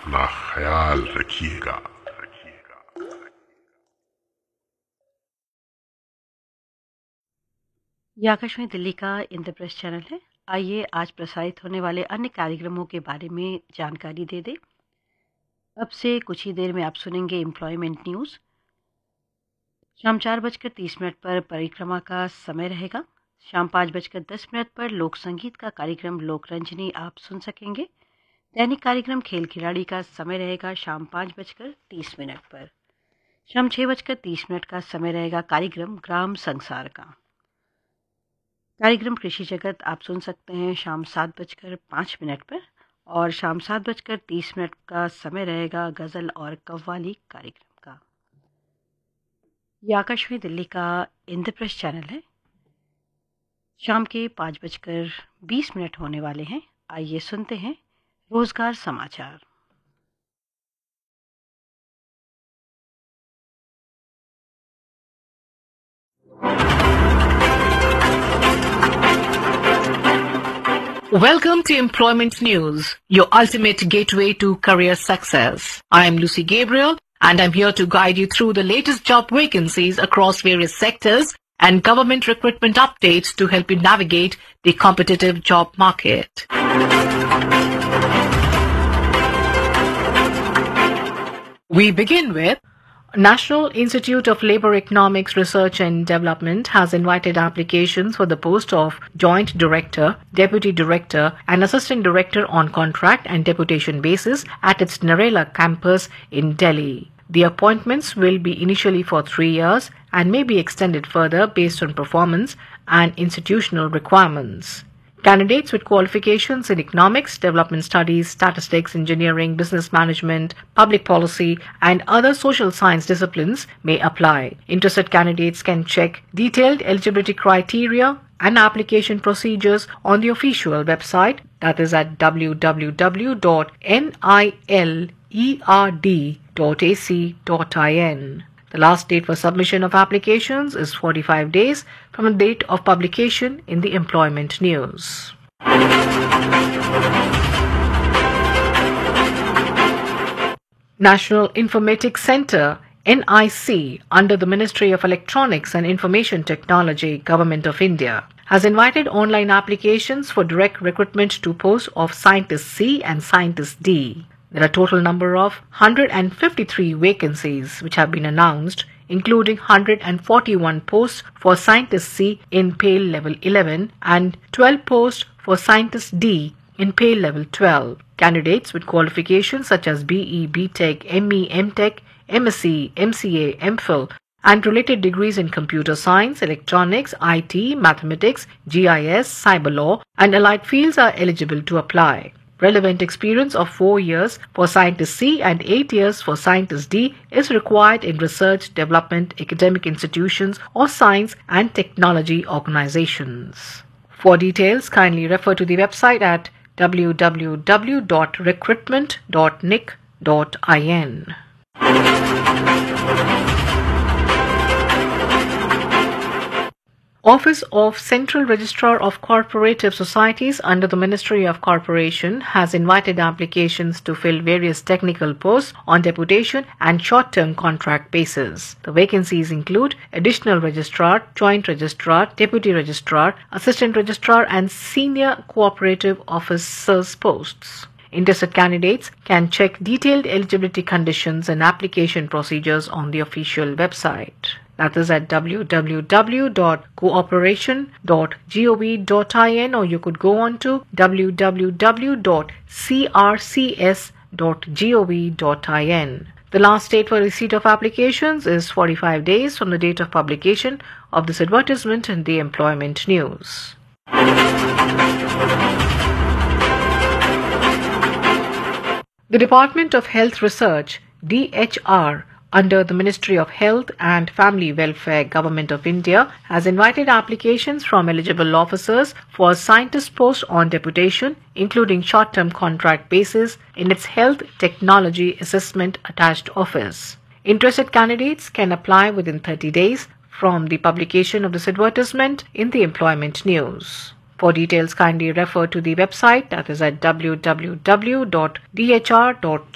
अपना ख्याल रखिएगा। ये आकाशवाणी दिल्ली का इंद्रप्रस्थ चैनल है। आइए आज प्रसारित होने वाले अन्य कार्यक्रमों के बारे में जानकारी दे दें। अब से कुछ ही देर में आप सुनेंगे एम्प्लॉयमेंट न्यूज़। शाम 4:30 पर परिक्रमा का समय रहेगा। शाम 5:10 पर लोक संगीत का कार्यक्रम लोकरंजनी आप सुन सकेंगे। दैनिक कार्यक्रम खेल खिलाड़ी का समय रहेगा शाम 5:30 पर। शाम 6:30 का समय रहेगा कार्यक्रम ग्राम संसार का। कार्यक्रम कृषि जगत आप सुन सकते हैं शाम 7:05 पर और शाम 7:30 का समय रहेगा गज़ल और कव्वाली कार्यक्रम का। ये आकाशवाणी दिल्ली का इंद्रप्रस्थ चैनल है। शाम के 5:20 होने वाले हैं। आइए सुनते हैं रोजगार समाचार। Welcome to Employment News, your ultimate gateway to career success. I am Lucy Gabriel and I'm here to guide you through the latest job vacancies across various sectors and government recruitment updates to help you navigate the competitive job market. We begin with National Institute of Labour Economics Research and Development has invited applications for the post of Joint Director, Deputy Director and Assistant Director on contract and deputation basis at its Narela campus in Delhi. The appointments will be initially for 3 years and may be extended further based on performance and institutional requirements. Candidates with qualifications in economics, development studies, statistics, engineering, business management, public policy, and other social science disciplines may apply. Interested candidates can check detailed eligibility criteria and application procedures on the official website, that is at www.nilerd.ac.in. The last date for submission of applications is 45 days from the date of publication in the Employment News. National Informatics Centre NIC under the Ministry of Electronics and Information Technology, Government of India, has invited online applications for direct recruitment to posts of Scientist C and Scientist D. There are a total number of 153 vacancies which have been announced, including 141 posts for Scientist C in pay level 11 and 12 posts for Scientist D in pay level 12. Candidates with qualifications such as BE, BTech, ME, MTech, MSc, MCA, MPhil, and related degrees in computer science, electronics, IT, mathematics, GIS, cyber law, and allied fields are eligible to apply. Relevant experience of 4 years for Scientist C and 8 years for Scientist D is required in research, development, academic institutions, or science and technology organizations. For details, kindly refer to the website at www.recruitment.nic.in. Office of Central Registrar of Cooperative Societies under the Ministry of Corporation has invited applications to fill various technical posts on deputation and short-term contract basis. The vacancies include Additional Registrar, Joint Registrar, Deputy Registrar, Assistant Registrar and Senior Cooperative Officers posts. Interested candidates can check detailed eligibility conditions and application procedures on the official website. That is at www.cooperation.gov.in, or you could go on to www.crcs.gov.in. The last date for receipt of applications is 45 days from the date of publication of this advertisement in the Employment News. The Department of Health Research, DHR, under the Ministry of Health and Family Welfare, Government of India, has invited applications from eligible officers for scientist posts on deputation, including short-term contract basis, in its Health Technology Assessment Attached Office. Interested candidates can apply within 30 days from the publication of this advertisement in the Employment News. For details, kindly refer to the website, that is at www.dhr.gov.in.